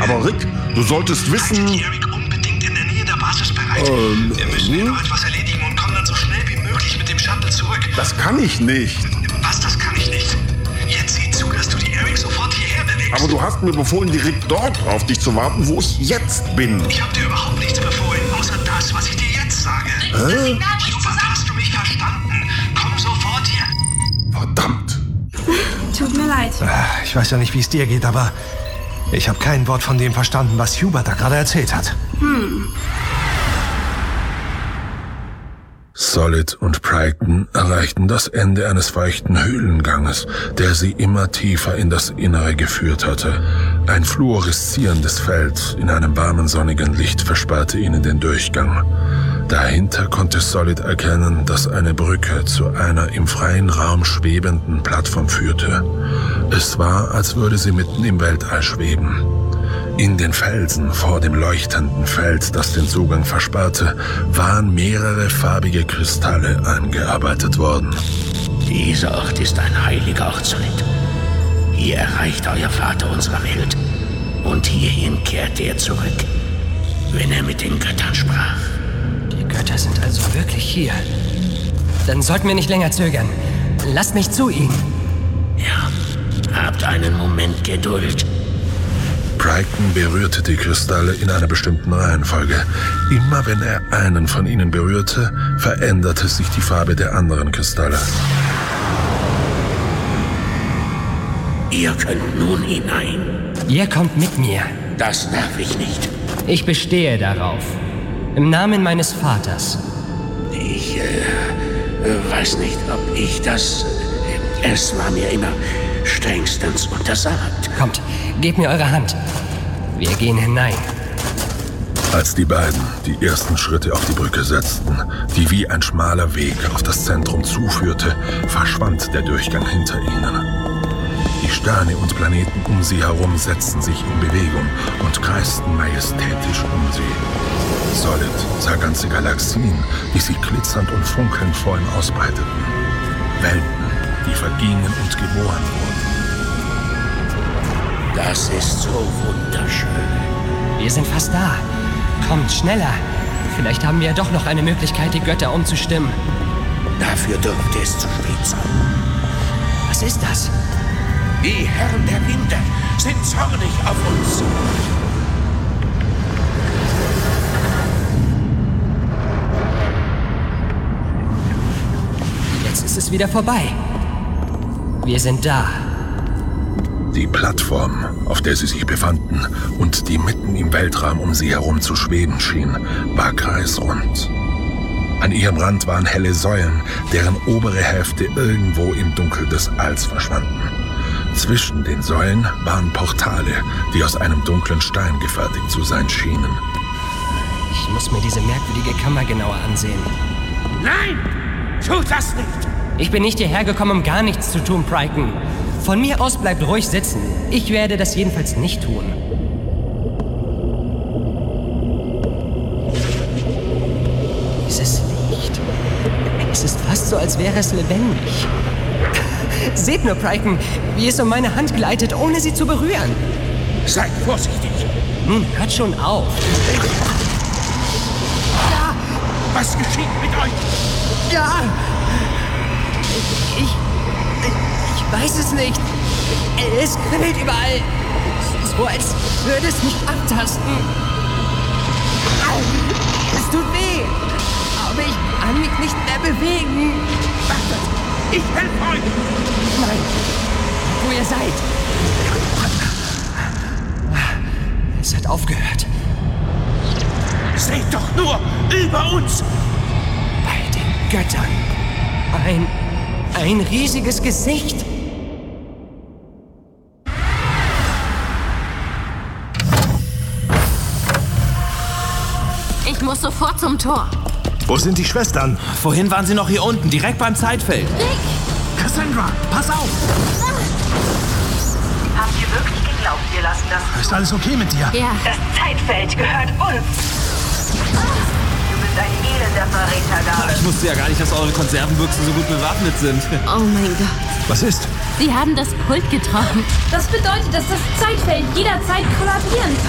Aber Rick, du solltest wissen... Halte die Eric unbedingt in der Nähe der Basis bereit. Wir müssen hier noch etwas erledigen und kommen dann so schnell wie möglich mit dem Shuttle zurück. Das kann ich nicht. Was, das kann ich nicht? Jetzt sieh zu, dass du die Eric sofort hierher bewegst. Aber du hast mir befohlen, direkt dort auf dich zu warten, wo ich jetzt bin. Ich habe dir überhaupt nichts befohlen, außer das, was ich dir jetzt sage. Hubert, hast du mich verstanden? Komm sofort hier. Verdammt. Tut mir leid. Ich weiß ja nicht, wie es dir geht, aber ich habe kein Wort von dem verstanden, was Hubert da gerade erzählt hat. Solid und Pryken erreichten das Ende eines feuchten Höhlenganges, der sie immer tiefer in das Innere geführt hatte. Ein fluoreszierendes Feld in einem warmen, sonnigen Licht versperrte ihnen den Durchgang. Dahinter konnte Solid erkennen, dass eine Brücke zu einer im freien Raum schwebenden Plattform führte. Es war, als würde sie mitten im Weltall schweben. In den Felsen vor dem leuchtenden Feld, das den Zugang versperrte, waren mehrere farbige Kristalle eingearbeitet worden. Dieser Ort ist ein heiliger Ort, Solid. Hier erreicht euer Vater unsere Welt. Und hierhin kehrte er zurück, wenn er mit den Göttern sprach. Die Götter sind also wirklich hier. Dann sollten wir nicht länger zögern. Lasst mich zu ihnen. Ja, habt einen Moment Geduld. Pryken berührte die Kristalle in einer bestimmten Reihenfolge. Immer wenn er einen von ihnen berührte, veränderte sich die Farbe der anderen Kristalle. Ihr könnt nun hinein. Ihr kommt mit mir. Das darf ich nicht. Ich bestehe darauf. Im Namen meines Vaters. Ich weiß nicht, ob ich das... Es war mir immer strengstens untersagt. Kommt, gebt mir eure Hand. Wir gehen hinein. Als die beiden die ersten Schritte auf die Brücke setzten, die wie ein schmaler Weg auf das Zentrum zuführte, verschwand der Durchgang hinter ihnen. Die Sterne und Planeten um sie herum setzten sich in Bewegung und kreisten majestätisch um sie. Solid sah ganze Galaxien, wie sie glitzernd und funkelnd vor ihm ausbreiteten. Welten, die vergingen und geboren wurden. Das ist so wunderschön. Wir sind fast da. Kommt schneller. Vielleicht haben wir ja doch noch eine Möglichkeit, die Götter umzustimmen. Dafür dürfte es zu spät sein. Was ist das? Die Herren der Winde sind zornig auf uns. Jetzt ist es wieder vorbei. Wir sind da. Die Plattform, auf der sie sich befanden und die mitten im Weltraum um sie herum zu schweben schien, war kreisrund. An ihrem Rand waren helle Säulen, deren obere Hälfte irgendwo im Dunkel des Alls verschwanden. Zwischen den Säulen waren Portale, die aus einem dunklen Stein gefertigt zu sein schienen. Ich muss mir diese merkwürdige Kammer genauer ansehen. Nein! Tut das nicht! Ich bin nicht hierher gekommen, um gar nichts zu tun, Pryken. Von mir aus bleibt ruhig sitzen. Ich werde das jedenfalls nicht tun. Dieses Licht. Es ist fast so, als wäre es lebendig. Seht nur, Pryken, wie es um meine Hand gleitet, ohne sie zu berühren. Seid vorsichtig! Nun, hört schon auf. Ja! Was geschieht mit euch? Ja! Ich weiß es nicht. Es kribbelt überall. So, als würde es mich abtasten. Au, es tut weh. Aber ich kann mich nicht mehr bewegen. Wartet! Ich helfe euch! Nein, wo ihr seid. Es hat aufgehört. Seht doch nur über uns! Bei den Göttern. Ein riesiges Gesicht. Ich muss sofort zum Tor. Wo sind die Schwestern? Vorhin waren sie noch hier unten, direkt beim Zeitfeld. Rick! Cassandra, pass auf! Habt ihr wirklich geglaubt, wir lassen das? Ist alles okay mit dir? Ja. Das Zeitfeld gehört uns. Du bist ein elender Verräter, Gabe. Ich wusste ja gar nicht, dass eure Konservenbüchsen so gut bewaffnet sind. Oh mein Gott. Was ist? Sie haben das Pult getroffen. Das bedeutet, dass das Zeitfeld jederzeit kollabieren kann.